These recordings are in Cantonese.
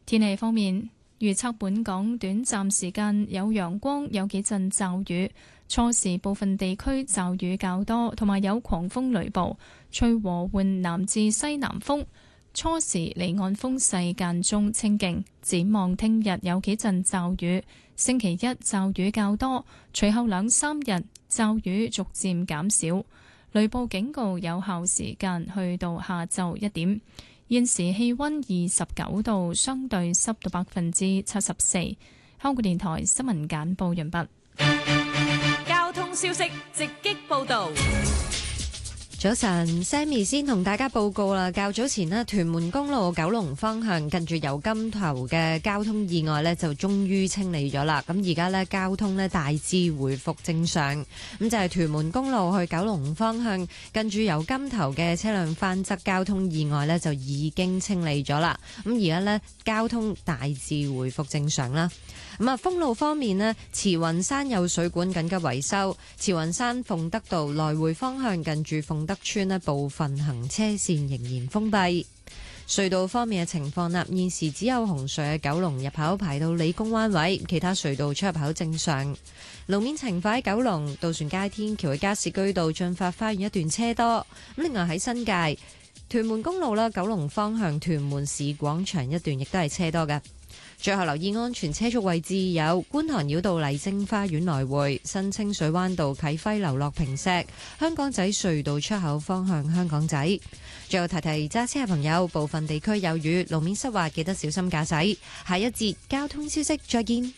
天氣方面，預測本港短暫時間有陽光，有幾陣驟雨。初時部分地區驟雨較多，同埋有狂風雷暴，吹和緩南至西南風。初時離岸風勢間中清勁。展望聽日有幾陣驟雨，星期一驟雨較多，隨後2-3日驟雨逐漸減少。雷暴警告有效時間去到下晝1點。現時氣溫29度，相對濕度74%。香港電台新聞簡報完畢。 交通消息直擊報道。 早晨 ，Sammy 先同大家報告啦。較早前呢，屯門公路九龍方向近住油柑頭嘅交通意外呢，就終於清理咗啦。咁而家呢，交通呢大致回復正常。咁就係屯門公路去九龍方向近住油柑頭嘅車輛翻側交通意外呢，就已經清理咗啦。咁而家呢，交通大致回復正常啦。咁啊，封路方面呢，慈雲山有水管緊急維修，慈雲山鳳德道來回方向近住鳳德村呢部分行車線仍然封閉。隧道方面嘅情況啦，現時只有紅隧嘅九龍入口排到理工灣位，其他隧道出入口正常。路面情況喺九龍渡船街天橋嘅加士居道進發花園一段車多。咁另外喺新界屯門公路啦，九龍方向屯門市廣場一段亦都係車多嘅。最後留意安全車速位置有觀塘繞道麗晶花園來回、新清水灣道啟輝樓落坪石、香港仔隧道出口方向香港仔。最後提提揸車嘅朋友，部分地區有雨，路面濕滑，記得小心駕駛。下一節交通消息再見。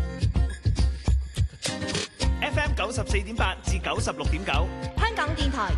FM 94.8至96.9， 香港電台